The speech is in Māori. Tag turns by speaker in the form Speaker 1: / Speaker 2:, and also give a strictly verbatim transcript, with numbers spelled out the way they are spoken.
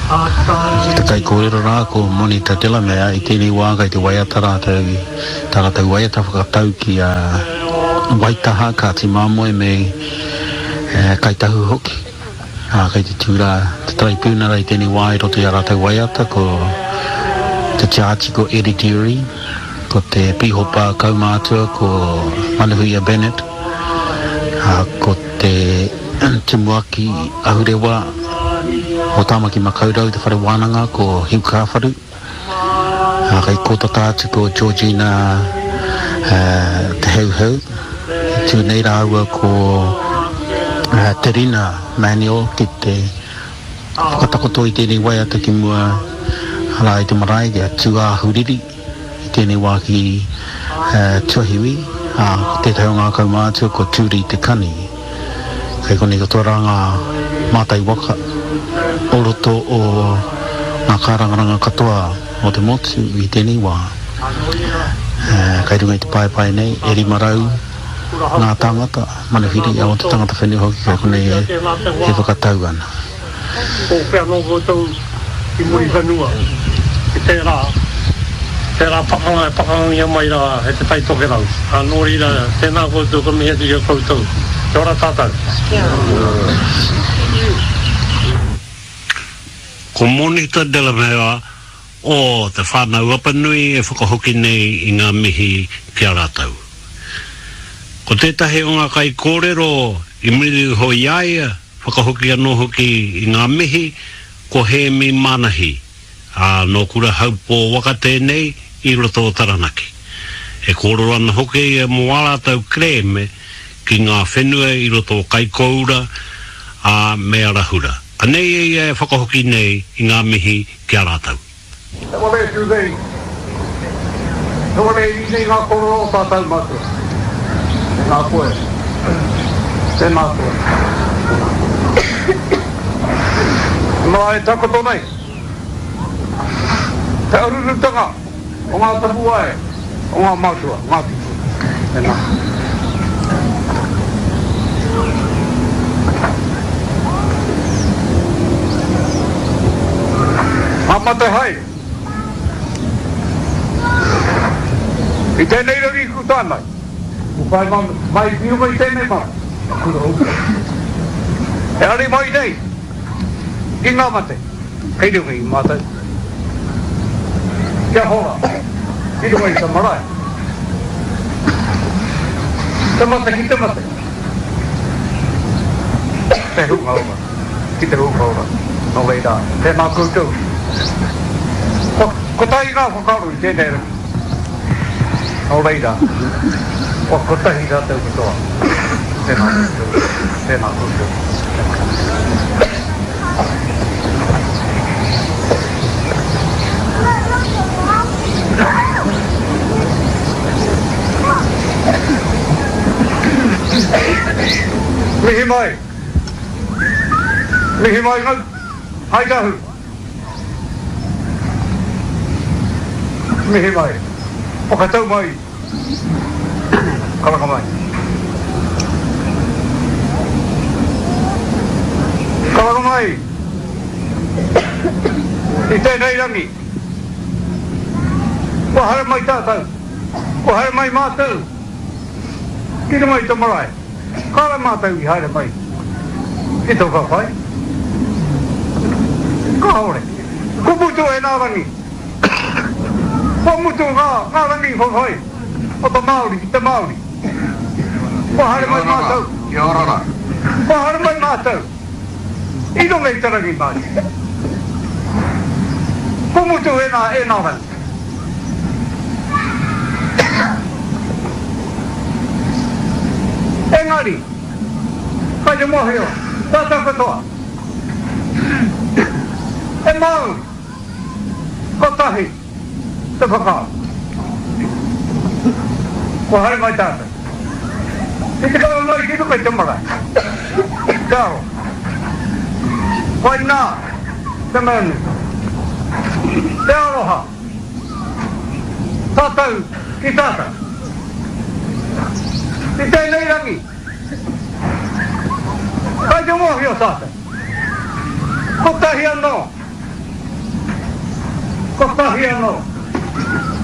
Speaker 1: Te kai kōrero rā ko moni ta tela mea I tēnei wā kai te waiata rā tau tāra tau waiata whakatau ki a waitaha ka te māmoe me kai tahu hoki. Kai te tūra te tarai pūnara I tēnei wā I roto I a rā tau waiata ko te Chachi ko Eddie Deary, ko te pihopa kaumātua ko Manuhuia Bennett, ko te Timuaki Ahurewa, o Tamaki Makaurau, te whare wānanga ko Hiu Kāwharu, kai ko tātātu ko Georgina uh, Te Hauhau, tūnei rāua ko uh, Terina Manuel ki te whakatakoto I tēnei waiata ki mua hala I te marae kia tūā huriri I tēnei wā ki uh, tuahiwi, uh, te taonga kaumātua ko Tūri Te Kani, kai kone ka tōranga mātai waka, o roto o ngā kārangaranga katoa o te motu I tēnei wā. Uh, kai runga I te paepae nei, eri marau, ngā tangata, manuhiri, a o te tangata whenua hoki, kai kone e, he whakatau ana.
Speaker 2: O pēr no koutou I muri whenua, I tērā, tērā pakanga e pakanga ia mai rā, he te tai toke rau. A nōri rā, tēnā koutou ka mihe tiki o koutou. Kia ora tātou.
Speaker 3: Ko Monica Della Mea o te whānau apanui e whakahoki nei I ngā mihi kia rātau. Ko tētahi o ngā kai kōrero I miriu hoi aia, whakahoki anō hoki I ngā mihi, ko he mi manahi, a no kura haupō waka tēnei I roto o Taranaki. E kōrero ana hoki e moala tau kreme ki ngā whenua I roto o kai koura a mea rahura. Anei e e whakahoki nei I ngā mihi kia rātau.
Speaker 2: E wale tu nei. E wale I nei ngā kōrero o tātou mātua. E ngā koe. Te mātua. Mā e takoto nei. Te arurutanga o ngā tapua e, o ngā mātua, ngā tipu. E nā. Mama te hai. I tēnei rari ku tānai. Ku pai mai piu mai tēnei mai. E ari mai nei. I ngā mate. Kei rungi I mātai. Kia hora. I rungi I marae. Te mate ki te mate. Te hunga ora. Ki te hunga ora. No leida. Tēnā koutou. Ko, ko tai ngā whakaru I tēnei raki. O reira. O ko tahi rā tau katoa. Tēnā koutou. Tēnā koutou. Mihi mai. Mihi mai ngau. Hai tahu. Mihi mai. O ka tau mai. Karaka mai. Karaka mai. I tēnei rangi. Ko hara mai tātou. Ko hara mai mātou. Kira mai to marae. Kara mātou I hara mai. I tō ka whai. Ka haore. Ko mutu e nā rangi. Ko mutu ngā, ngā rangi whawhai. O ta Māori, ki te Māori. Ko hara mai mātou.
Speaker 4: Kia ora.
Speaker 2: Ko hara mai mātou. I runga I tarangi mai. Ko mutu e nā, e nā rangi. Engari. Kai te mohio. Tātou katoa. E Māori. Ko tahi. Te whakao. Ko hare mai tātou. I te kau nai ki tukai te mara. Tāo. Ko i nā. Te manu. Te aroha. Tātou ki tātou. I tēnei rangi. Kai te mohio tātou. Ko tahi anō. Ko tahi ano.